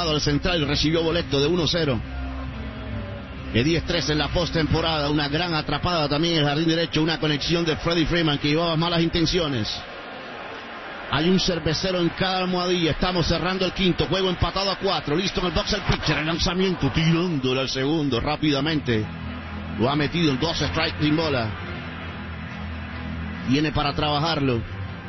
llevado al central y recibió boleto de 1-0. De 10-3 en la postemporada, una gran atrapada también en el jardín derecho, una conexión de Freddie Freeman que llevaba malas intenciones. Hay un cervecero en cada almohadilla, estamos cerrando el quinto, juego empatado a 4, listo en el box el pitcher, el lanzamiento, tirándole al segundo rápidamente. Lo ha metido en 2 strikes sin bola. Viene para trabajarlo.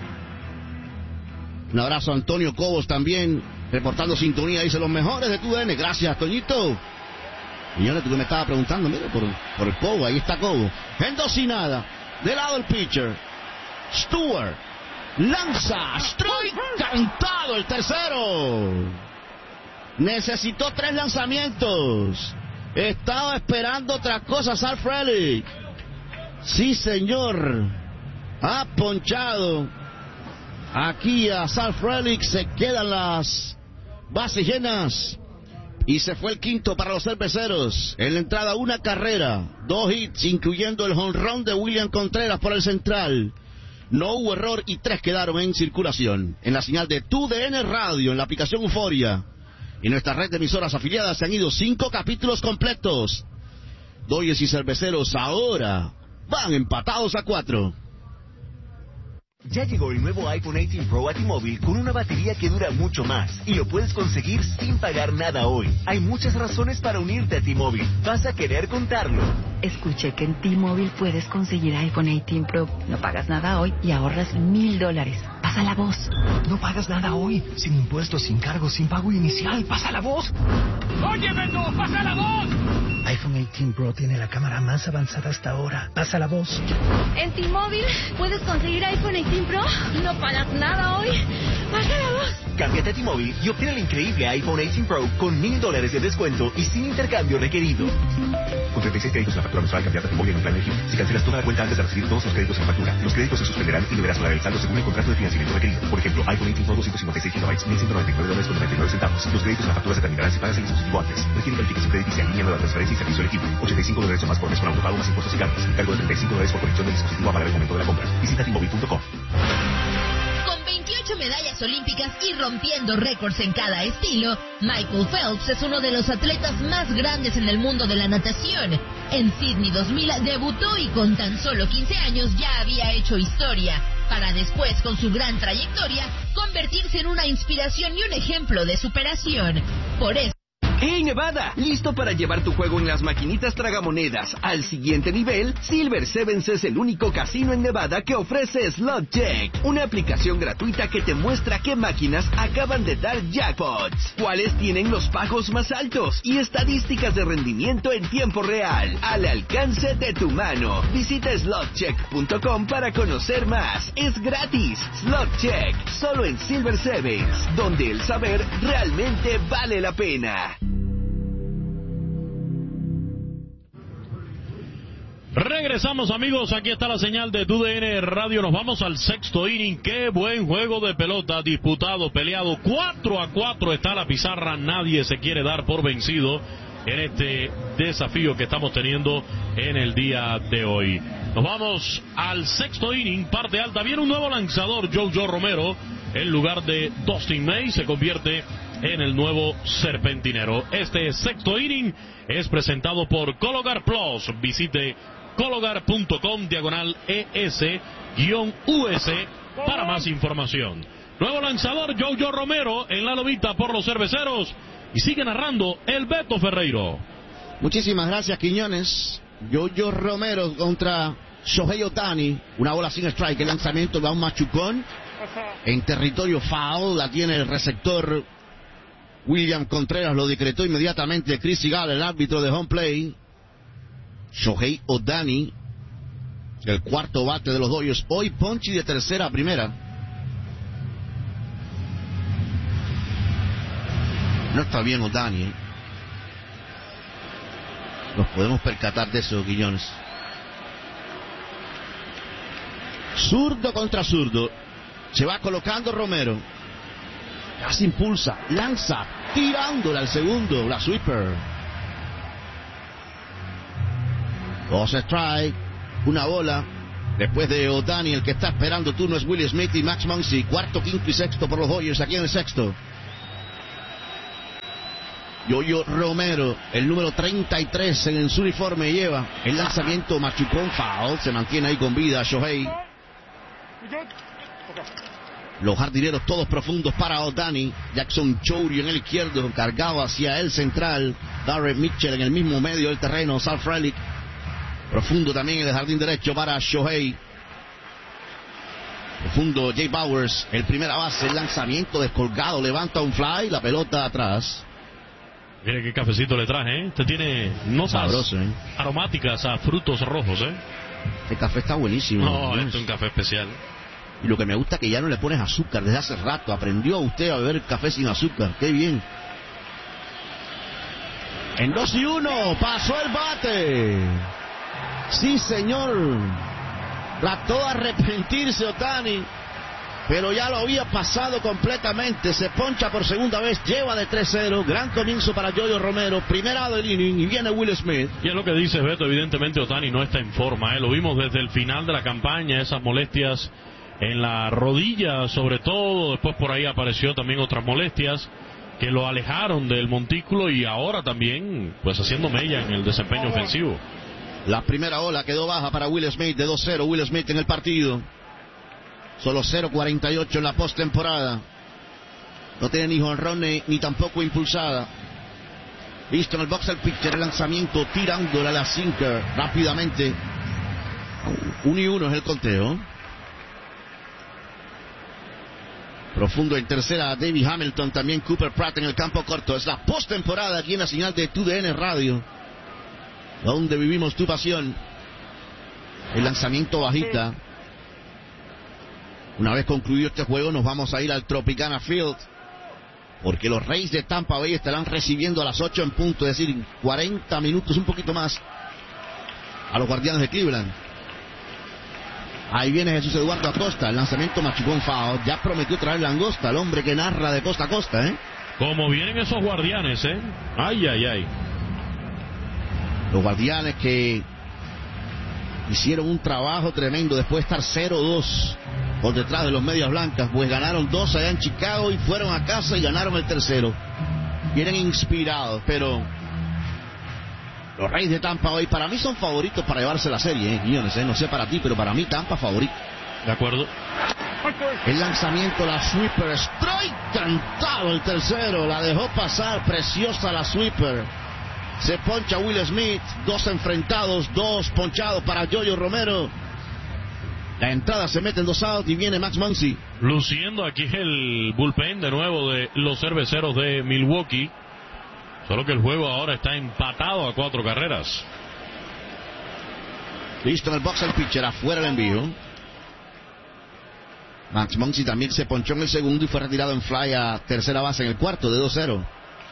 Un abrazo a Antonio Cobos también, reportando sintonía, dice los mejores de TUDN. Gracias, Toñito. Señores, tú que me estabas preguntando, mire, por el Cobo, ahí está Cobo. En 2-0, de lado el pitcher. Stewart lanza, strike, cantado el tercero. Necesitó 3 lanzamientos. Estaba esperando otras cosas, Sal Frelick. Sí, señor. Ha ponchado aquí a Sal Frelick. Se quedan las bases llenas. Y se fue el quinto para los cerveceros. En la entrada, 1 carrera, 2 hits, incluyendo el jonrón de William Contreras por el central. No hubo error y 3 quedaron en circulación. En la señal de TUDN Radio, en la aplicación Euforia. En nuestra red de emisoras afiliadas se han ido 5 capítulos completos. Dodgers y cerveceros ahora van empatados a 4. Ya llegó el nuevo iPhone 18 Pro a T-Mobile con una batería que dura mucho más y lo puedes conseguir sin pagar nada hoy. Hay muchas razones para unirte a T-Mobile. Vas a querer contarlo. Escuché que en T-Mobile puedes conseguir iPhone 18 Pro. No pagas nada hoy y ahorras $1,000. Pasa la voz. No pagas nada hoy. Sin impuestos, sin cargos, sin pago inicial. Pasa la voz. ¡Óyeme, no! ¡Pasa la voz! iPhone 18 Pro tiene la cámara más avanzada hasta ahora. Pasa la voz. En T-Mobile puedes conseguir iPhone 18 Pro. No pagas nada hoy. Pasa la voz. Cámbiate a T-Mobile y obtén el increíble iPhone 18 Pro con $1,000 de descuento y sin intercambio requerido. Con 36 créditos en la factura mensual, cambiate a T-Mobile en un plan de Hugh. Si cancelas toda la cuenta antes de recibir todos los créditos en la factura, los créditos se suspenderán y deberás pagar el saldo según el contrato de financiamiento requerido. Por ejemplo, iPhone 18 Pro 256 GB, $1,199.99. Los créditos en la factura se terminarán si pagas el dispositivo antes. Requiere calificación crediticia en línea, nueva transferencia y servicio elegible. $85 o más por mes con autopago más impuestos y cargos. Cargo de $35 por conexión del dispositivo a pagar el momento de la compra. Visita T-Mobile.com. Con 28 medallas olímpicas y rompiendo récords en cada estilo, Michael Phelps es uno de los atletas más grandes en el mundo de la natación. En Sydney 2000 debutó y con tan solo 15 años ya había hecho historia, para después, con su gran trayectoria, convertirse en una inspiración y un ejemplo de superación. Por eso, ¡Hey, Nevada! ¿Listo para llevar tu juego en las maquinitas tragamonedas al siguiente nivel? Silver Sevens es el único casino en Nevada que ofrece Slot Check, una aplicación gratuita que te muestra qué máquinas acaban de dar jackpots, cuáles tienen los pagos más altos y estadísticas de rendimiento en tiempo real, al alcance de tu mano. Visita slotcheck.com para conocer más. Es gratis. Slot Check, solo en Silver Sevens, donde el saber realmente vale la pena. Regresamos, amigos, aquí está la señal de TUDN Radio. Nos vamos al sexto inning. Qué buen juego de pelota, disputado, peleado, 4-4 está la pizarra. Nadie se quiere dar por vencido en este desafío que estamos teniendo en el día de hoy. Nos vamos al sexto inning, parte alta. Viene un nuevo lanzador, Jojo Romero, en lugar de Dustin May. Se convierte en el nuevo serpentinero. Este sexto inning es presentado por Cologar Plus. Visite Cologar.com/ES-US para más información. Nuevo lanzador, Jojo Romero en la lomita por los cerveceros, y sigue narrando el Beto Ferreiro. Muchísimas gracias, Quiñones. Jojo Romero contra Shohei Ohtani, una bola sin strike. El lanzamiento va a un machucón en territorio foul. La tiene el receptor William Contreras, lo decretó inmediatamente Chris Seagal, el árbitro de home play. Shohei Ohtani, el cuarto bate de los Dodgers, hoy ponchi de tercera a primera. No está bien Ohtani, ¿eh? Nos podemos percatar de eso, Guillones. Zurdo contra zurdo. Se va colocando Romero. Casi impulsa, lanza, tirándola al segundo, la sweeper. 2 strike, una bola. Después de Ohtani, el que está esperando turno es Willie Smith y Max Muncy. Cuarto, quinto y sexto por los Dodgers aquí en el sexto. Yoyo Romero, el número 33 en su uniforme, lleva el lanzamiento machucón, foul, se mantiene ahí con vida Shohei. Los jardineros todos profundos para Ohtani. Jackson Chourio en el izquierdo, cargado hacia el central. Darren Mitchell en el mismo medio del terreno. Sal Frelick profundo también en el jardín derecho para Shohei. Profundo Jay Bowers, el primera base, el lanzamiento descolgado, levanta un fly, la pelota atrás. Mire qué cafecito le traje, ¿eh? Este tiene notas sabroso, aromáticas a frutos rojos, ¿eh? Este café está buenísimo. No, este es un café especial. Y lo que me gusta es que ya no le pones azúcar desde hace rato. Aprendió usted a beber café sin azúcar. ¡Qué bien! En 2-1, pasó el bate. Sí, señor. Trató de arrepentirse Ohtani, pero ya lo había pasado completamente. Se poncha por segunda vez, lleva de 3-0. Gran comienzo para Yoyo Romero. Primera del inning y viene Will Smith. Y es lo que dice Beto, evidentemente Ohtani no está en forma, ¿eh? Lo vimos desde el final de la campaña, esas molestias en la rodilla sobre todo. Después por ahí apareció también otras molestias que lo alejaron del montículo y ahora también pues haciendo mella en el desempeño ofensivo. La primera ola quedó baja para Will Smith de 2-0. Will Smith en el partido. Solo 0.48 en la postemporada. No tiene ni jonrón ni tampoco impulsada. Listo en el box el pitcher, el lanzamiento tirándola a la sinker rápidamente. 1-1 es el conteo. Profundo en tercera David Hamilton, también Cooper Pratt en el campo corto. Es la postemporada aquí en la señal de TUDN Radio, donde vivimos tu pasión. El lanzamiento bajita. Una vez concluido este juego nos vamos a ir al Tropicana Field, porque los Rays de Tampa Bay estarán recibiendo a las 8 en punto, es decir, 40 minutos, un poquito más, a los Guardianes de Cleveland. Ahí viene Jesús Eduardo Acosta, el lanzamiento machucón foul. Ya prometió traer langosta, el hombre que narra de costa a costa, ¿eh? Como vienen esos Guardianes, ¿eh? Ay, ay, ay. Los Guardianes que hicieron un trabajo tremendo después de estar 0-2 por detrás de los Medias Blancas, pues ganaron 2 allá en Chicago y fueron a casa y ganaron el tercero. Vienen inspirados, pero los Rays de Tampa Bay para mí son favoritos para llevarse la serie, Guiones, no sé para ti, pero para mí Tampa favorito. De acuerdo. El lanzamiento, la sweeper, strike cantado el tercero, la dejó pasar, preciosa la sweeper. Se poncha Will Smith, 2 enfrentados, 2 ponchados para Yoyo Romero. La entrada se mete en 2 outs y viene Max Muncy. Luciendo aquí el bullpen de nuevo de los Cerveceros de Milwaukee. Solo que el juego ahora está empatado a 4 carreras. Listo en el box el pitcher, afuera el envío. Max Muncy también se ponchó en el segundo y fue retirado en fly a tercera base en el cuarto de 2-0.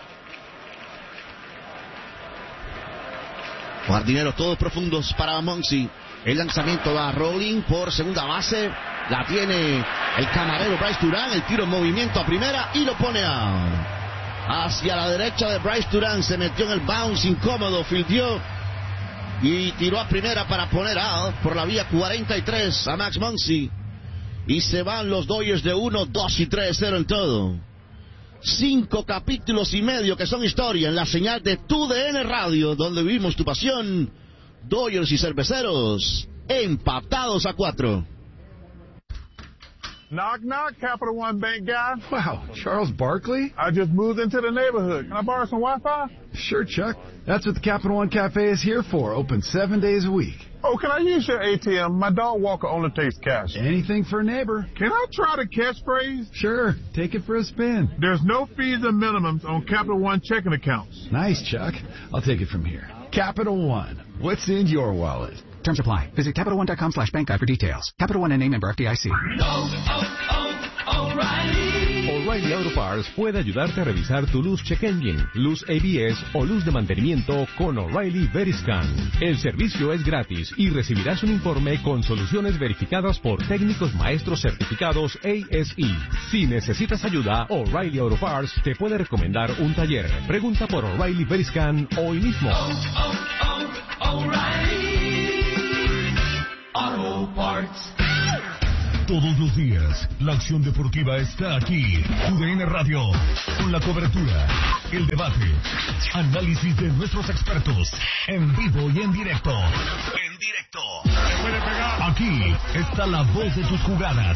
Jardineros todos profundos para Muncy. El lanzamiento va rolling por segunda base. La tiene el camarero Bryce Durán. El tiro en movimiento a primera y lo pone out. Hacia la derecha de Bryce Durán. Se metió en el bounce incómodo. Fildió y tiró a primera para poner out por la vía 43 a Max Muncy. Y se van los Dodgers de 1, 2 y 3-0 en todo. 5 capítulos y medio que son historia en la señal de TUDN Radio, donde vivimos tu pasión. Dodgers y Cerveceros empatados a 4. Knock, knock, Capital One Bank guy. Wow, Charles Barkley? I just moved into the neighborhood. Can I borrow some Wi-Fi? Sure, Chuck. That's what the Capital One Cafe is here for. Open 7 days a week. Oh, can I use your ATM? My dog walker only takes cash. Anything for a neighbor. Can I try the catchphrase? Sure. Take it for a spin. There's no fees or minimums on Capital One checking accounts. Nice, Chuck. I'll take it from here. Capital One. What's in your wallet? Terms apply. Visit CapitalOne.com/bank guide for details. Capital One N.A. member FDIC. O'Reilly Auto Parts puede ayudarte a revisar tu luz check engine, luz ABS o luz de mantenimiento con O'Reilly Veriscan. El servicio es gratis y recibirás un informe con soluciones verificadas por técnicos maestros certificados ASE. Si necesitas ayuda, O'Reilly Auto Parts te puede recomendar un taller. Pregunta por O'Reilly Veriscan hoy mismo. O'Reilly Auto Parts. Todos los días, la acción deportiva está aquí. TUDN Radio, con la cobertura, el debate, análisis de nuestros expertos, en vivo y en directo. En directo. Aquí está la voz de tus jugadas.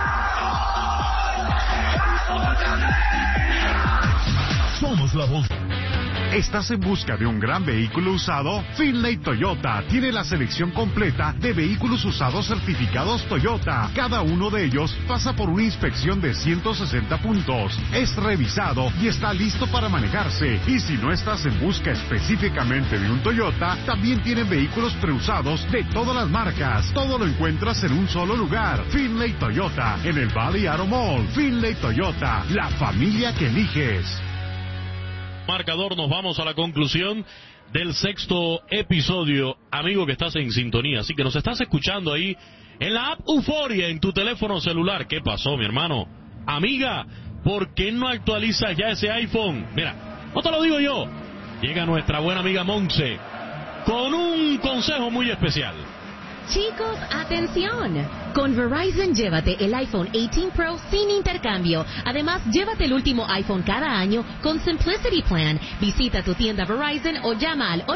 Somos la voz. ¿Estás en busca de un gran vehículo usado? Finlay Toyota tiene la selección completa de vehículos usados certificados Toyota. Cada uno de ellos pasa por una inspección de 160 puntos. Es revisado y está listo para manejarse. Y si no estás en busca específicamente de un Toyota, también tienen vehículos preusados de todas las marcas. Todo lo encuentras en un solo lugar. Finlay Toyota, en el Valley Auto Mall. Finlay Toyota, la familia que eliges. Marcador, nos vamos a la conclusión del sexto episodio. Amigo que estás en sintonía, así que nos estás escuchando ahí en la app Euforia en tu teléfono celular. ¿Qué pasó, mi hermano? Amiga, ¿por qué no actualizas ya ese iPhone? Mira, no te lo digo yo. Llega nuestra buena amiga Monse con un consejo muy especial. Chicos, atención. Con Verizon llévate el iPhone 18 Pro sin intercambio. Además, llévate el último iPhone cada año con Simplicity Plan. Visita tu tienda Verizon o llama al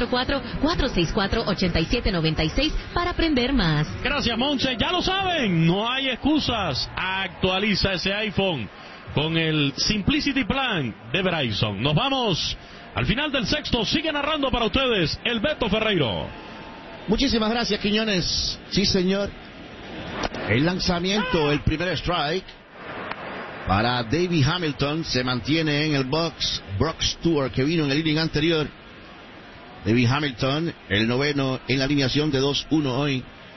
844-464-8796 para aprender más. Gracias, Monse. Ya lo saben, no hay excusas. Actualiza ese iPhone con el Simplicity Plan de Verizon. Nos vamos al final del sexto. Sigue narrando para ustedes el Beto Ferreiro. Muchísimas gracias, Quiñones. Sí, señor. El lanzamiento, el primer strike para Davey Hamilton. Se mantiene en el box Brock Stewart, que vino en el inning anterior. Davey Hamilton, el noveno en la alineación de 2-1 hoy.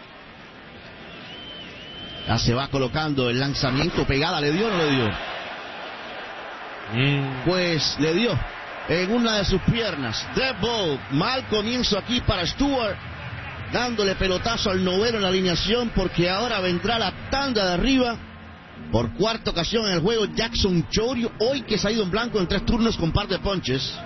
Ya se va colocando el lanzamiento. Pegada, ¿le dio o no le dio? Pues le dio en una de sus piernas. Dead ball. Mal comienzo aquí para Stewart, dándole pelotazo al noveno en la alineación, porque ahora vendrá la tanda de arriba. Por cuarta ocasión en el juego, Jackson Chourio, hoy que se ha ido en blanco en 3 turnos con par de ponches.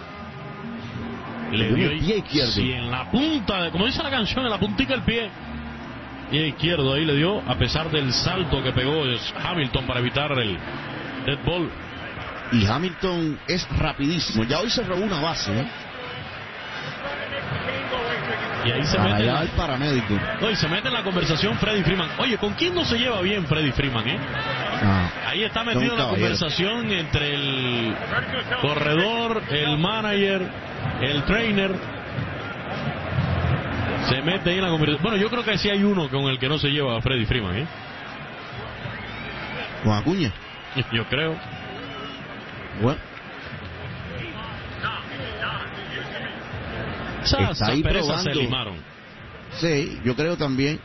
Le dio el pie izquierdo. Sí, en la punta, como dice la canción, en la puntica del pie. Pie izquierdo, ahí le dio, a pesar del salto que pegó Hamilton para evitar el dead ball. Y Hamilton es rapidísimo, ya hoy se robó una base, Y ahí se para mete allá el paramédico. No, y se mete en la conversación Freddie Freeman. Oye, ¿con quién no se lleva bien Freddie Freeman, Ahí está metido en la conversación entre el corredor, el manager, el trainer. Se mete ahí en la conversación. Bueno, yo creo que sí hay uno con el que no se lleva a Freddie Freeman, Con Acuña. Yo creo. Bueno. Está ahí probando. Se limaron. Sí, yo creo también.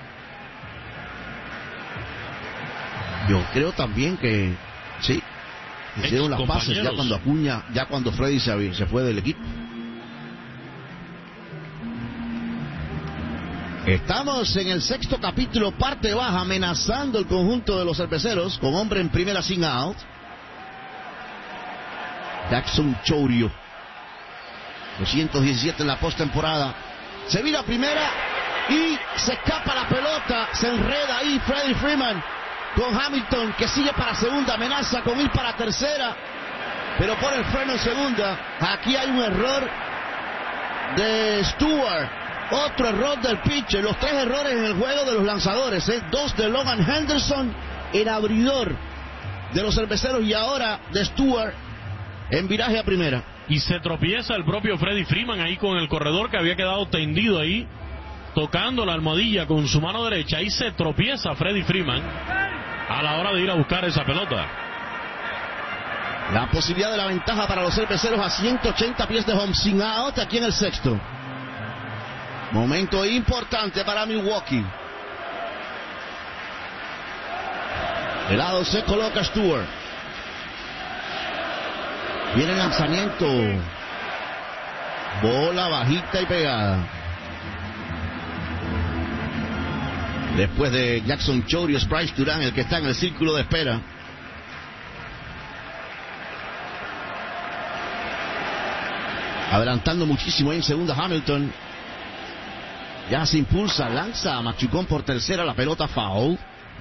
Yo creo también que sí, hicieron las pases ya cuando Acuña, ya cuando Freddy se fue del equipo. Estamos en el sexto capítulo, parte baja, amenazando el conjunto de los cerveceros con hombre en primera sin out. Jackson Chourio, 217 en la postemporada. Se vira primera y se escapa la pelota. Se enreda ahí Freddie Freeman con Hamilton, que sigue para segunda. Amenaza con ir para tercera, pero pone el freno en segunda. Aquí hay un error de Stewart, otro error del pitcher. Los 3 errores en el juego de los lanzadores, 2 de Logan Henderson, el abridor de los cerveceros, y ahora de Stewart en viraje a primera. Y se tropieza el propio Freddie Freeman ahí con el corredor, que había quedado tendido ahí, tocando la almohadilla con su mano derecha. Ahí se tropieza Freddie Freeman a la hora de ir a buscar esa pelota. La posibilidad de la ventaja para los cerveceros a 180 pies de home, sin out aquí en el sexto. Momento importante para Milwaukee. De lado se coloca Stewart. Viene el lanzamiento. Bola bajita y pegada. Después de Jackson Chourio, es Bryce Durán el que está en el círculo de espera. Adelantando muchísimo ahí en segunda Hamilton. Ya se impulsa, lanza a Machucón por tercera, la pelota foul.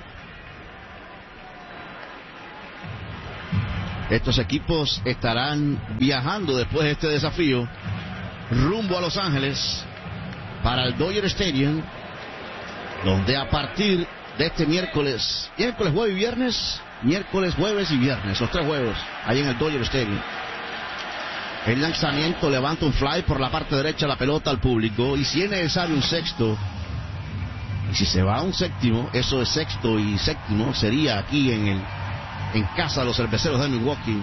Estos equipos estarán viajando después de este desafío rumbo a Los Ángeles para el Dodger Stadium, donde a partir de este miércoles, jueves y viernes, miércoles, jueves y viernes, los 3 juegos, ahí en el Dodger Stadium. El lanzamiento levanta un fly por la parte derecha, la pelota al público, y si es necesario un sexto, y si se va a un séptimo, eso es sexto y séptimo, sería aquí en casa de los Cerveceros de Milwaukee.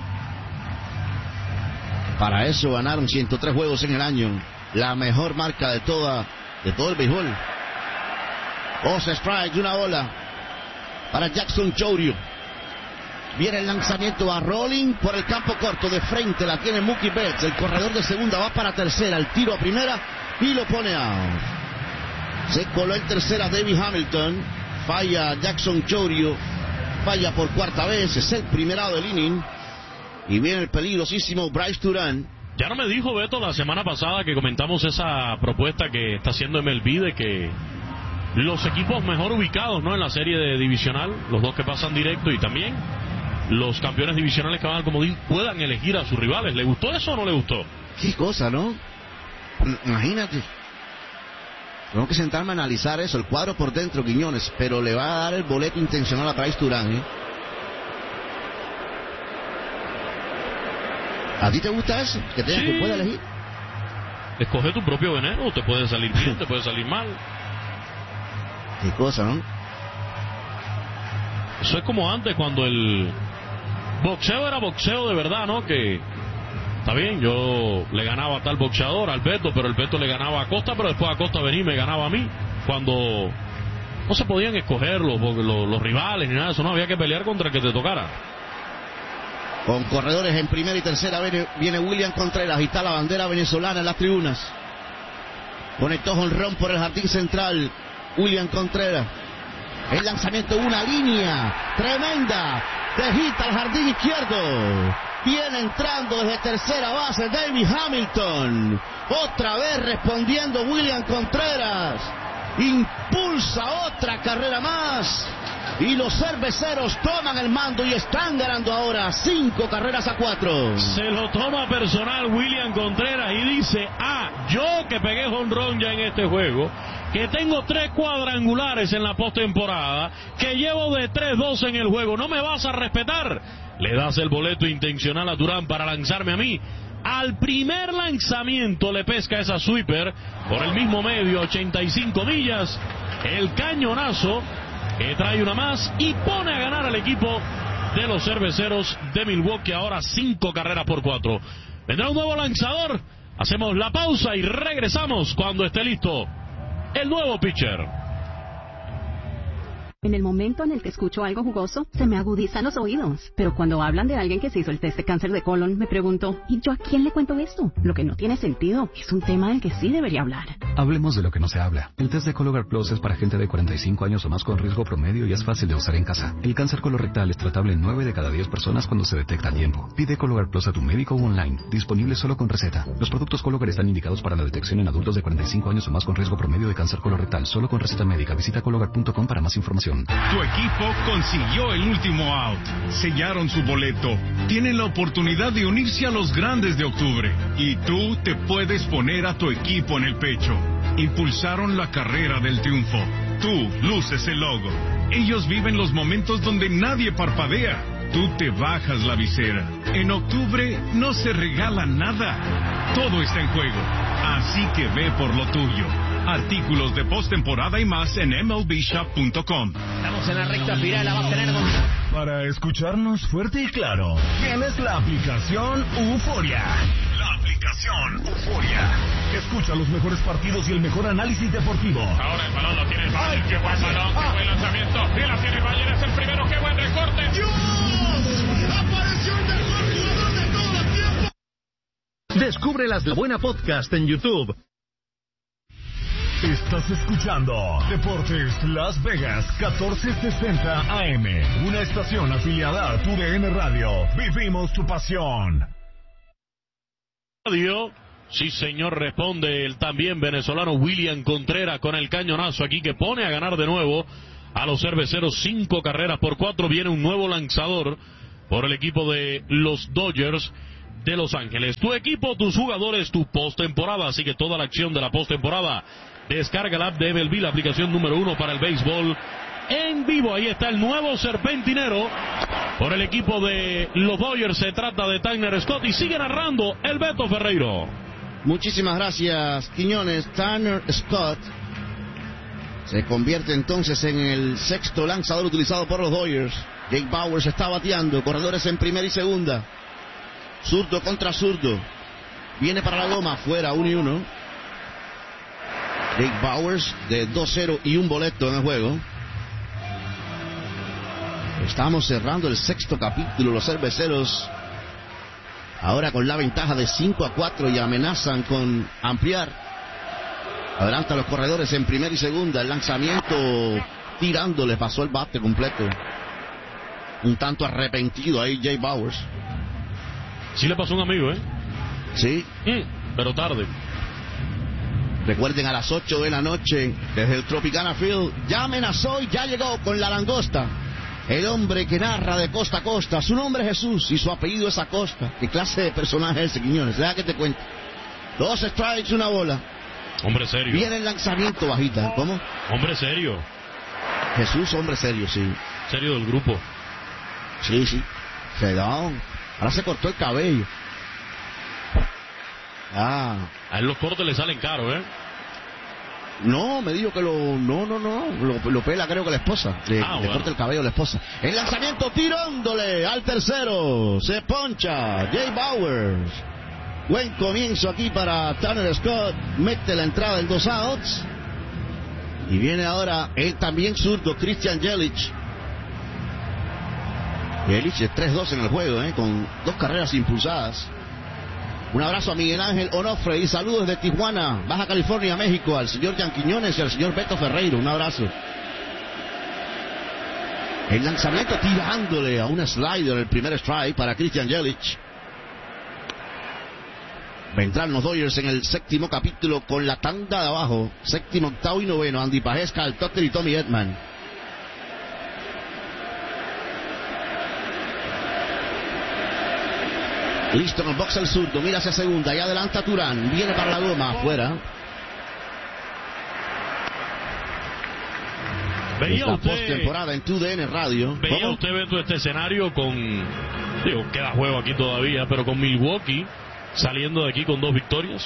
Para eso ganaron 103 juegos en el año, la mejor marca de todo el béisbol. 11 strikes, una bola para Jackson Chourio. Viene el lanzamiento a Rolling por el campo corto, de frente la tiene Mookie Betts, el corredor de segunda va para tercera, el tiro a primera y lo pone out. Se coló en tercera David Hamilton, falla Jackson Chourio, falla por cuarta vez, es el primer out del inning, y viene el peligrosísimo Bryce Durán. Ya no me dijo Beto la semana pasada que comentamos esa propuesta que está haciendo MLB de que los equipos mejor ubicados, ¿no?, en la serie de divisional, los 2 que pasan directo y también los campeones divisionales que van al comodín, puedan elegir a sus rivales. ¿Le gustó eso o no le gustó? Qué cosa, ¿no? Imagínate. Tengo que sentarme a analizar eso, el cuadro por dentro, Quiñones, pero le va a dar el boleto intencional a Bryce Durán, ¿eh? ¿A ti te gusta eso? Que pueda elegir. Escoge tu propio veneno, te puede salir bien, te puede salir mal. Qué cosa, ¿no? Eso es como antes, cuando el boxeo era boxeo de verdad, ¿no? Que está bien, yo le ganaba a tal boxeador, al Beto, pero el Beto le ganaba a Costa, pero después a Costa venía y me ganaba a mí. Cuando no se podían escoger los rivales ni nada de eso, no, había que pelear contra el que te tocara. Con corredores en primera y tercera viene William Contreras, y está la bandera venezolana en las tribunas. Conectó jonrón por el jardín central William Contreras. El lanzamiento, una línea tremenda de hit al jardín izquierdo. Viene entrando desde tercera base David Hamilton. Otra vez respondiendo William Contreras. Impulsa otra carrera más. Y los Cerveceros toman el mando y están ganando ahora 5-4. Se lo toma personal William Contreras y dice: yo que pegué jonrón ya en este juego, que tengo 3 cuadrangulares en la postemporada, que llevo de 3-2 en el juego, ¿no me vas a respetar? Le das el boleto intencional a Durán para lanzarme a mí. Al primer lanzamiento le pesca esa sweeper por el mismo medio, 85 millas. El cañonazo que trae una más y pone a ganar al equipo de los Cerveceros de Milwaukee, ahora 5-4. Vendrá un nuevo lanzador, hacemos la pausa y regresamos cuando esté listo el nuevo pitcher. En el momento en el que escucho algo jugoso, se me agudizan los oídos. Pero cuando hablan de alguien que se hizo el test de cáncer de colon, me pregunto, ¿y yo a quién le cuento esto? Lo que no tiene sentido. Es un tema del que sí debería hablar. Hablemos de lo que no se habla. El test de Cologuard Plus es para gente de 45 años o más con riesgo promedio y es fácil de usar en casa. El cáncer colorectal es tratable en 9 de cada 10 personas cuando se detecta a tiempo. Pide Cologuard Plus a tu médico o online. Disponible solo con receta. Los productos Cologuard están indicados para la detección en adultos de 45 años o más con riesgo promedio de cáncer colorectal. Solo con receta médica. Visita Cologuard.com para más información. Tu equipo consiguió el último out. Sellaron su boleto. Tienen la oportunidad de unirse a los grandes de octubre. Y tú te puedes poner a tu equipo en el pecho. Impulsaron la carrera del triunfo. Tú luces el logo. Ellos viven los momentos donde nadie parpadea. Tú te bajas la visera. En octubre no se regala nada. Todo está en juego. Así que ve por lo tuyo. Artículos de postemporada y más en MLBshop.com. Estamos en la recta final, la va a tener Para escucharnos fuerte y claro, tienes la aplicación Euforia. La aplicación Euforia. Escucha los mejores partidos y el mejor análisis deportivo. Ahora el balón lo tiene el Bayern. ¡Qué buen balón! ¡Qué buen lanzamiento! ¡Y la tiene el Bayern! ¡Es el primero! ¡Qué buen recorte! ¡Dios! ¡Apareció el mejor jugador de todo el tiempo! Descubre La Buena Podcast en YouTube. Estás escuchando Deportes Las Vegas 1460 AM, una estación afiliada a TUDN Radio. Vivimos tu pasión. Radio, sí señor, responde el también venezolano William Contreras con el cañonazo aquí que pone a ganar de nuevo a los Cerveceros 5-4. Viene un nuevo lanzador por el equipo de los Dodgers de Los Ángeles. Tu equipo, tus jugadores, tu postemporada. Así que toda la acción de la postemporada, descarga la app de MLB, la aplicación número 1 para el béisbol en vivo. Ahí está el nuevo serpentinero por el equipo de los Dodgers. Se trata de Tanner Scott y sigue narrando el Beto Ferreiro. Muchísimas gracias, Quiñones. Tanner Scott se convierte entonces en el sexto lanzador utilizado por los Dodgers. Jake Bauers está bateando, corredores en primera y segunda. Zurdo contra zurdo. Viene para la goma, fuera 1-1. Jake Bauers de 2-0 y un boleto en el juego. Estamos cerrando el sexto capítulo. Los cerveceros ahora con la ventaja de 5-4 y amenazan con ampliar. Adelanta los corredores en primera y segunda. El lanzamiento tirándole, pasó el bate completo. Un tanto arrepentido ahí Jay Bauers. Sí le pasó a un amigo, ¿eh? Sí. Pero tarde. Recuerden, a las 8 de la noche, desde el Tropicana Field, ya amenazó y ya llegó con la langosta. El hombre que narra de costa a costa. Su nombre es Jesús y su apellido es Acosta. ¿Qué clase de personaje es ese, Quiñones? Deja que te cuente. 2 strikes, una bola. Hombre serio. Viene el lanzamiento bajita. ¿Cómo? Hombre serio. Jesús, hombre serio, sí. Serio del grupo. Sí. Perdón. Ahora se cortó el cabello. A él los cortes le salen caros, ¿eh? No, me dijo que lo pela, creo que la esposa. Le corta el cabello a la esposa. El lanzamiento tirándole al tercero. Se poncha Jay Bauers. Buen comienzo aquí para Tanner Scott. Mete la entrada en 2 outs. Y viene ahora él también zurdo, Christian Yelich. Yelich es 3-2 en el juego, con 2 carreras impulsadas. Un abrazo a Miguel Ángel Onofre y saludos desde Tijuana, Baja California, México, al señor Jan Quiñones y al señor Beto Ferreiro. Un abrazo. El lanzamiento tirándole a un slider, el primer strike para Christian Yelich. Vendrán los Dodgers en el séptimo capítulo con la tanda de abajo. Séptimo, octavo y noveno. Andy Pajés, Cal Tucker y Tommy Edman. Listo en el box el zurdo, mira hacia segunda y adelanta Turán, viene para la goma, afuera. Veía usted postemporada en TUDN Radio. Veía usted, Beto, este escenario con, queda juego aquí todavía, pero con Milwaukee saliendo de aquí con 2 victorias.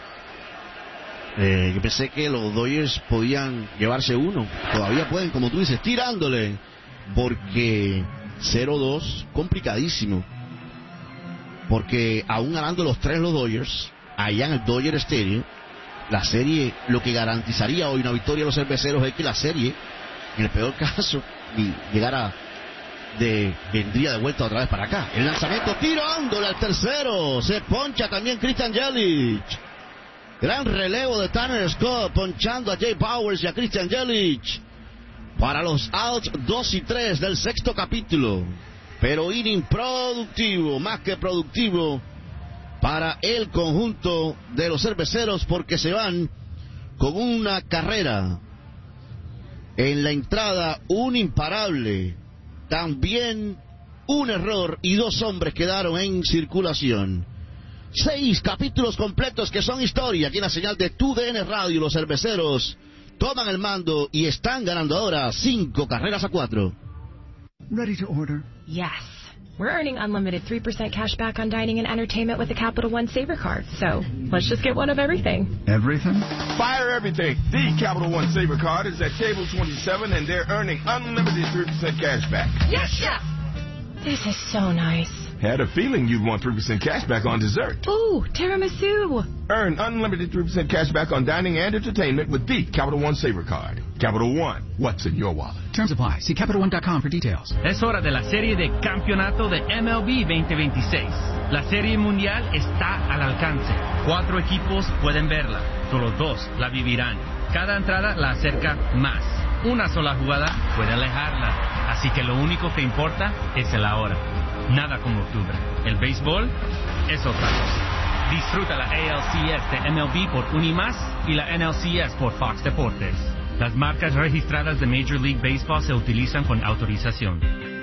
Yo pensé que los Dodgers podían llevarse uno, todavía pueden, como tú dices, tirándole, porque 0-2, complicadísimo. Porque aún ganando los 3 los Dodgers, allá en el Dodger Stadium, la serie, lo que garantizaría hoy una victoria a los cerveceros es que la serie, en el peor caso, vendría de vuelta otra vez para acá. El lanzamiento tirándole al tercero, se poncha también Christian Yelich. Gran relevo de Tanner Scott, ponchando a Jay Bauers y a Christian Yelich para los outs 2 y 3 del sexto capítulo. Pero inning productivo, más que productivo para el conjunto de los cerveceros, porque se van con una carrera. En la entrada, un imparable. También un error y 2 hombres quedaron en circulación. 6 capítulos completos que son historia. Aquí en la señal de TUDN Radio, los cerveceros toman el mando y están ganando ahora 5-4. Ready to order? Yes. We're earning unlimited 3% cash back on dining and entertainment with the Capital One Saver Card. So, let's just get one of everything. Everything? Fire everything. The Capital One Saver Card is at table 27 and they're earning unlimited 3% cash back. Yes, chef! This is so nice. Had a feeling you'd want 3% cash back on dessert. Ooh, tiramisu. Earn unlimited 3% cash back on dining and entertainment with the Capital One Saver Card. Capital One, what's in your wallet? Terms apply. See CapitalOne.com for details. Es hora de la serie de campeonato de MLB 2026. La serie mundial está al alcance. 4 equipos pueden verla. Solo 2 la vivirán. Cada entrada la acerca más. Una sola jugada puede alejarla. Así que lo único que importa es el ahora. Nada como octubre. El béisbol es otra cosa. Disfruta la ALCS de MLB por Unimas y la NLCS por Fox Deportes. Las marcas registradas de Major League Baseball se utilizan con autorización.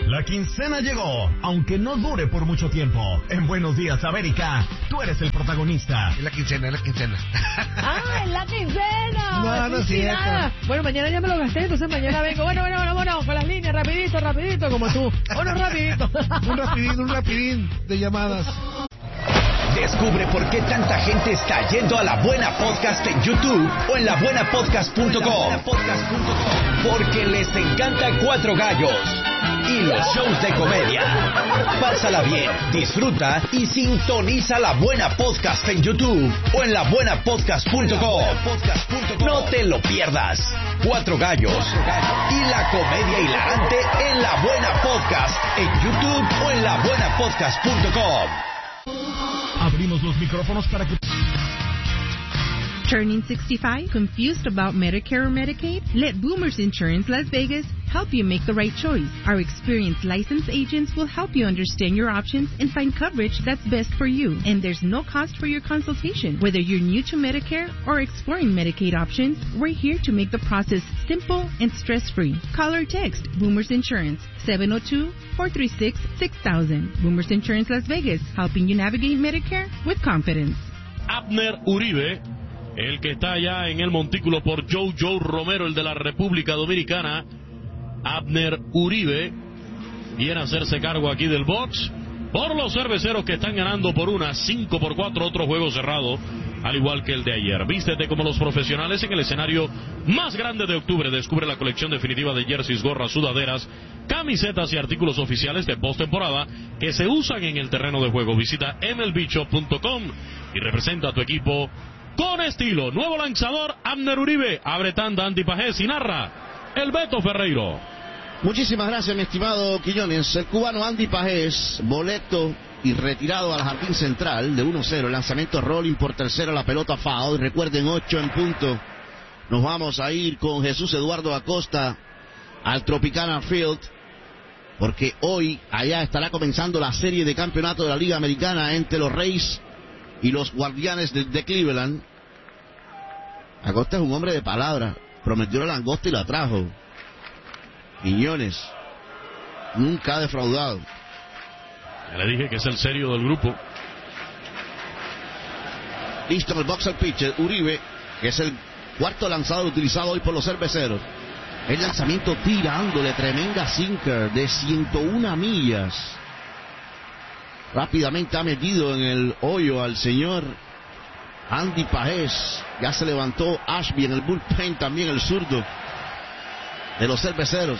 La quincena llegó, aunque no dure por mucho tiempo. En Buenos Días, América, tú eres el protagonista. Es la quincena, es la quincena. ¡Ah, es la quincena! No, no es cierto. Bueno, mañana ya me lo gasté, entonces mañana vengo. Bueno, con las líneas, rapidito, como tú. Bueno, rapidito. Un rapidín de llamadas. Descubre por qué tanta gente está yendo a La Buena Podcast en YouTube o en labuenapodcast.com. Porque les encanta Cuatro Gallos y los shows de comedia. Pásala bien, disfruta y sintoniza La Buena Podcast en YouTube o en labuenapodcast.com. No te lo pierdas. Cuatro Gallos y la comedia hilarante en La Buena Podcast en YouTube o en labuenapodcast.com. Abrimos los micrófonos para que... Turning 65? Confused about Medicare or Medicaid? Let Boomers Insurance Las Vegas help you make the right choice. Our experienced licensed agents will help you understand your options and find coverage that's best for you. And there's no cost for your consultation. Whether you're new to Medicare or exploring Medicaid options, we're here to make the process simple and stress-free. Call or text Boomers Insurance 702-436-6000. Boomers Insurance Las Vegas, helping you navigate Medicare with confidence. Abner Uribe, el que está allá en el montículo por Joe Romero, el de la República Dominicana. Abner Uribe viene a hacerse cargo aquí del box por los cerveceros que están ganando por 5-4, otro juego cerrado, al igual que el de ayer. Vístete como los profesionales en el escenario más grande de octubre. Descubre la colección definitiva de jerseys, gorras, sudaderas, camisetas y artículos oficiales de postemporada que se usan en el terreno de juego. Visita mlbshop.com y representa a tu equipo con estilo. Nuevo lanzador, Abner Uribe. Abre tanda Andy Pajés y narra el Beto Ferreiro. Muchísimas gracias, mi estimado Quiñones. El cubano Andy Pajés, boleto y retirado al jardín central de 1-0. El lanzamiento rolling por tercera, la pelota foul. Recuerden, 8 en punto. Nos vamos a ir con Jesús Eduardo Acosta al Tropicana Field, porque hoy allá estará comenzando la serie de campeonato de la Liga Americana entre los Rays y los Guardianes de Cleveland. Acosta es un hombre de palabra. Prometió la langosta y la trajo. Quiñones nunca ha defraudado. Ya le dije que es el serio del grupo. Listo en el box al pitcher Uribe, que es el cuarto lanzador utilizado hoy por los cerveceros. El lanzamiento tirándole tremenda sinker de 101 millas. Rápidamente ha metido en el hoyo al señor Andy Pajés. Ya se levantó Ashby en el bullpen, también el zurdo de los cerveceros.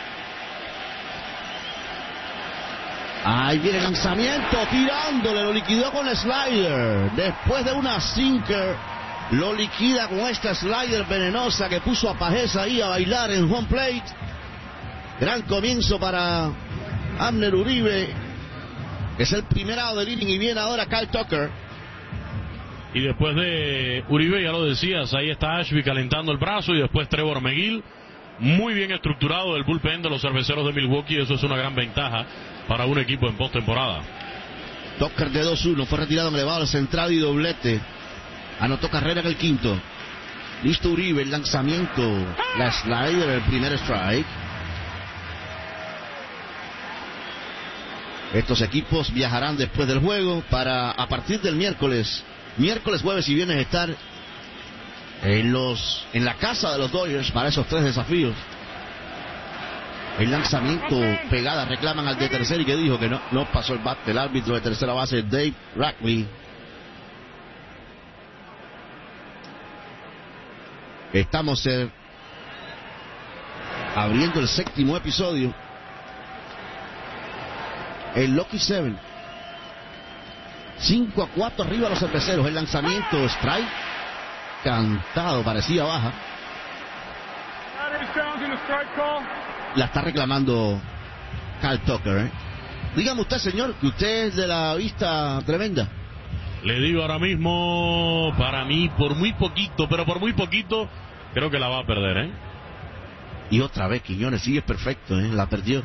Ahí viene el lanzamiento, tirándole, lo liquidó con el slider. Después de una sinker, lo liquida con esta slider venenosa que puso a Pajés ahí a bailar en home plate. Gran comienzo para Abner Uribe. Es el primer out del inning y viene ahora Kyle Tucker. Y después de Uribe, ya lo decías, ahí está Ashby calentando el brazo y después Trevor McGill. Muy bien estructurado el bullpen de los cerveceros de Milwaukee. Eso es una gran ventaja para un equipo en postemporada. Tucker de 2-1, fue retirado en elevado al central y doblete. Anotó carrera en el quinto. Listo Uribe, el lanzamiento, la slider, el primer strike. Estos equipos viajarán después del juego para, a partir del miércoles, jueves y viernes, estar en la casa de los Dodgers para esos 3 desafíos. El lanzamiento pegada, reclaman al de tercera y que dijo que no pasó el bat del árbitro de tercera base, Dave Rackley. Estamos abriendo el 7º episodio. El Lucky 7. 5-4 arriba los cerveceros. El lanzamiento strike cantado, parecía baja. La está reclamando Kyle Tucker. Dígame usted, señor, que usted es de la vista tremenda. Le digo ahora mismo, para mí, por muy poquito, pero por muy poquito, creo que la va a perder, Y otra vez, Quiñones, sí, es perfecto, la perdió.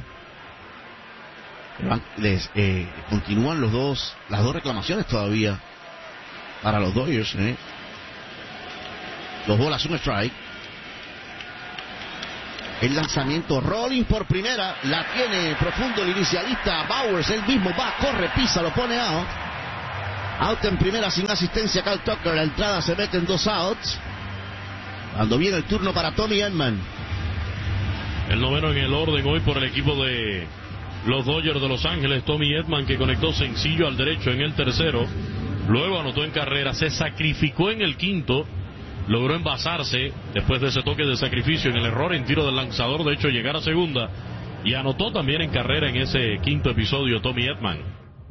Continúan las dos reclamaciones todavía para los Dodgers. 2 bolas, un strike. El lanzamiento, rolling por primera, la tiene profundo el inicialista Bowers, él mismo va, corre, pisa, lo pone out. Out en primera sin asistencia Cal Tucker, la entrada se mete en 2 outs. Cuando viene el turno para Tommy Edman. El noveno en el orden hoy por el equipo de los Dodgers de Los Ángeles, Tommy Edman, que conectó sencillo al derecho en el tercero, luego anotó en carrera, se sacrificó en el quinto, logró envasarse después de ese toque de sacrificio en el error en tiro del lanzador, de hecho llegar a segunda, y anotó también en carrera en ese quinto episodio Tommy Edman.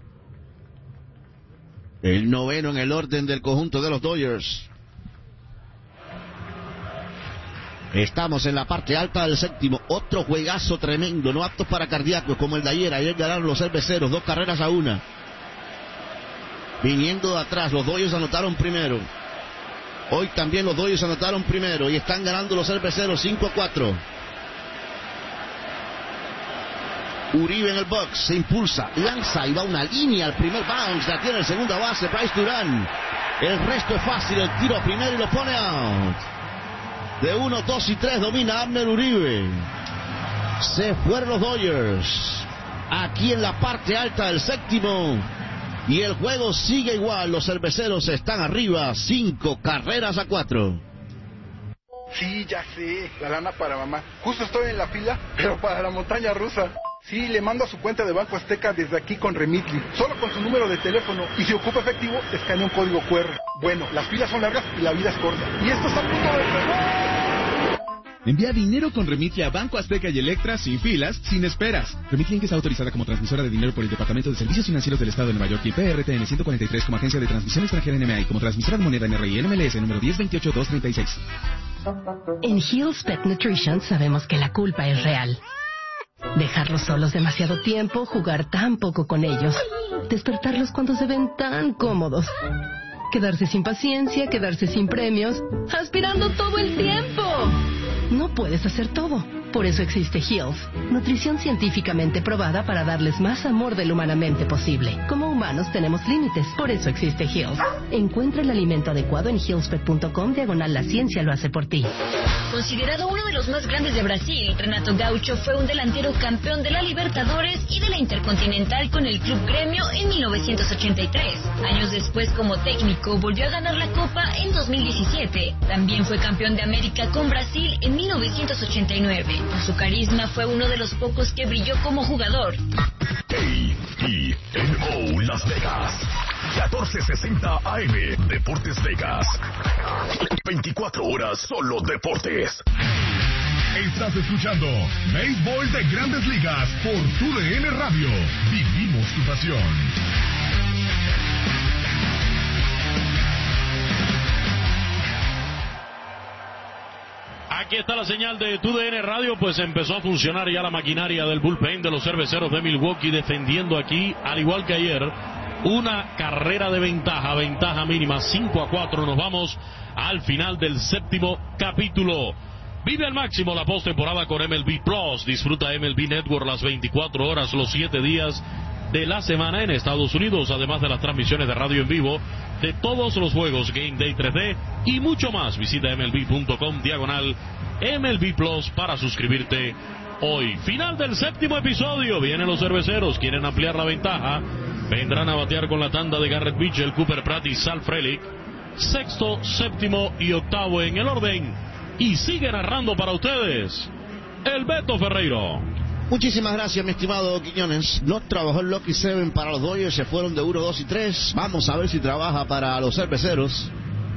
El noveno en el orden del conjunto de los Dodgers. Estamos en la parte alta del séptimo, otro juegazo tremendo, no aptos para cardíacos como el de ayer. Ayer ganaron los cerveceros 2-1. Viniendo de atrás, los Dodgers anotaron primero. Hoy también los Dodgers anotaron primero y están ganando los cerveceros 5-4. Uribe en el box, se impulsa, lanza y va una línea al primer bounce, la tiene el segunda base, Bryce Durán. El resto es fácil, el tiro primero y lo pone out. De 1, 2 y 3 domina Abner Uribe. Se fueron los Dodgers. Aquí en la parte alta del séptimo. Y el juego sigue igual. Los cerveceros están arriba 5-4. Sí, ya sé. La lana para mamá. Justo estoy en la fila, pero para la montaña rusa. Sí, le mando a su cuenta de Banco Azteca desde aquí con Remitly. Solo con su número de teléfono. Y si ocupa efectivo, escanea un código QR. Bueno, las filas son largas y la vida es corta. Y esto está a punto de empezar. Envía dinero con Remitly a Banco Azteca y Electra sin filas, sin esperas. Remitly Inc. es autorizada como transmisora de dinero por el Departamento de Servicios Financieros del Estado de Nueva York y PRTN 143 como agencia de transmisión extranjera NMA y como transmisora de moneda NRI NMLS número 1028236. En Hill's Pet Nutrition sabemos que la culpa es real. Dejarlos solos demasiado tiempo, jugar tan poco con ellos, despertarlos cuando se ven tan cómodos, quedarse sin paciencia, quedarse sin premios, aspirando todo el tiempo. No puedes hacer todo. Por eso existe Hill's, nutrición científicamente probada para darles más amor del humanamente posible. Como humanos tenemos límites, por eso existe Hill's. Encuentra el alimento adecuado en hillspet.com/la ciencia lo hace por ti. Considerado uno de los más grandes de Brasil, Renato Gaucho fue un delantero campeón de la Libertadores y de la Intercontinental con el Club Gremio en 1983. Años después, como técnico, volvió a ganar la Copa en 2017. También fue campeón de América con Brasil en 1989. Por su carisma fue uno de los pocos que brilló como jugador. KENO Las Vegas, 1460 AM, Deportes Vegas. 24 horas solo deportes. Estás escuchando Béisbol de Grandes Ligas por TUDN Radio. Vivimos tu pasión. Aquí está la señal de TUDN Radio, pues empezó a funcionar ya la maquinaria del bullpen de los cerveceros de Milwaukee, defendiendo aquí, al igual que ayer, una carrera de ventaja mínima, 5-4. Nos vamos al final del séptimo capítulo. Vive al máximo la postemporada con MLB Plus. Disfruta MLB Network las 24 horas, los 7 días de la semana en Estados Unidos, además de las transmisiones de radio en vivo de todos los juegos, Game Day 3D y mucho más. Visita MLB.com/MLB Plus para suscribirte hoy. Final del séptimo episodio. Vienen los cerveceros, quieren ampliar la ventaja. Vendrán a batear con la tanda de Garrett Mitchell, Cooper Pratt y Sal Frelick. Sexto, séptimo y octavo en el orden. Y sigue narrando para ustedes el Beto Ferreiro. Muchísimas gracias, mi estimado Quiñones. No trabajó el Lucky 7 para los Dodgers, se fueron de 1, 2 y 3. Vamos a ver si trabaja para los cerveceros.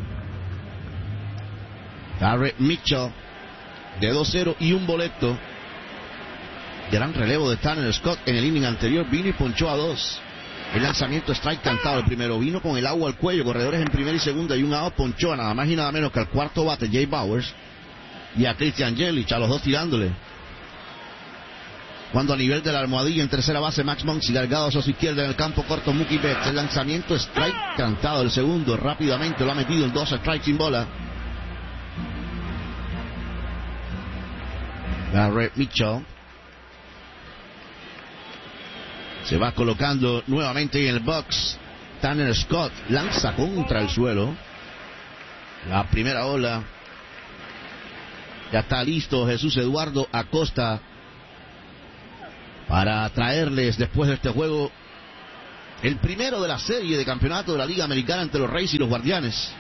Garrett Mitchell de 2-0 y un boleto. Gran relevo de Tanner Scott en el inning anterior. Vino y ponchó a 2. El lanzamiento strike cantado. El primero vino con el agua al cuello. Corredores en primera y segunda y un out. Ponchó a nada más y nada menos que al cuarto bate, Jay Bowers, y a Christian Yelich, a los dos tirándole. Cuando a nivel de la almohadilla en tercera base, Max Muncy, largado hacia su izquierda en el campo corto, Mookie Betts. El lanzamiento strike cantado. El segundo rápidamente lo ha metido en 2 strikes sin bola. Garrett Mitchell se va colocando nuevamente en el box. Tanner Scott lanza contra el suelo. La primera ola Ya está listo Jesús Eduardo Acosta para traerles después de este juego el primero de la serie de campeonato de la Liga Americana entre los Reyes y los Guardianes.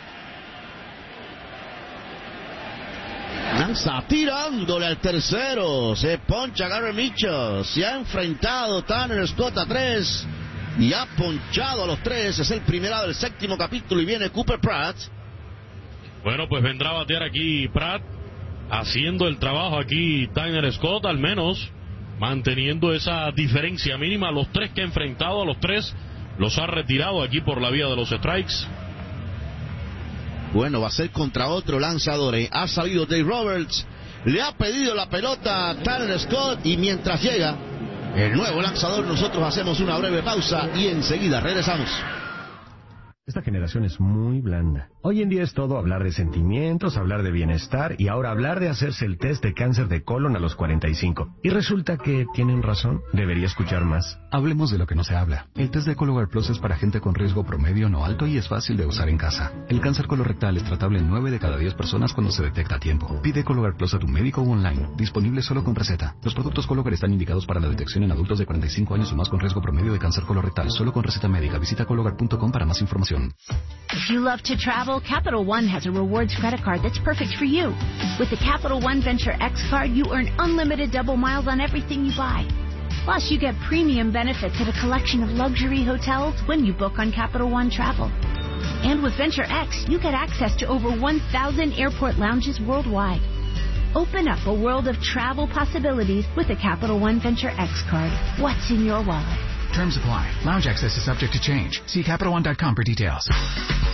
Lanza tirándole al tercero. Se poncha Gary Mitchell. Se ha enfrentado Tanner Scott a 3 y ha ponchado a los 3. Es el primero del séptimo capítulo y viene Cooper Pratt. Bueno, pues vendrá a batear aquí Pratt, haciendo el trabajo aquí Tanner Scott, al menos manteniendo esa diferencia mínima. Los 3 que ha enfrentado, a los 3 los ha retirado aquí por la vía de los strikes. Bueno, va a ser contra otro lanzador. Ha salido Dave Roberts, le ha pedido la pelota a Tanner Scott y mientras llega el nuevo lanzador, nosotros hacemos una breve pausa y enseguida regresamos. Esta generación es muy blanda. Hoy en día es todo hablar de sentimientos, hablar de bienestar y ahora hablar de hacerse el test de cáncer de colon a los 45. Y resulta que tienen razón, debería escuchar más. Hablemos de lo que no se habla. El test de Cologuard Plus es para gente con riesgo promedio no alto y es fácil de usar en casa. El cáncer colorectal es tratable en 9 de cada 10 personas cuando se detecta a tiempo. Pide Cologuard Plus a tu médico o online. Disponible solo con receta. Los productos Cologuard están indicados para la detección en adultos de 45 años o más con riesgo promedio de cáncer colorectal. Solo con receta médica. Visita Cologuard.com para más información. If you love to travel, Capital One has a rewards credit card that's perfect for you. With the Capital One Venture X card, you earn unlimited double miles on everything you buy. Plus, you get premium benefits at a collection of luxury hotels when you book on Capital One Travel. And with Venture X, you get access to over 1,000 airport lounges worldwide. Open up a world of travel possibilities with the Capital One Venture X card. What's in your wallet? Terms apply. Lounge access is subject to change. See CapitalOne.com for details.